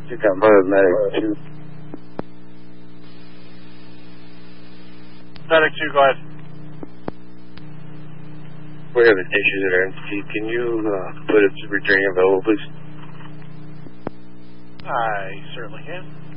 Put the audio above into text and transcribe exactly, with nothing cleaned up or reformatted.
You got medic two. Medic two, go ahead. We have an issues at our entity. Can you uh, put it to returning available, please? I certainly can.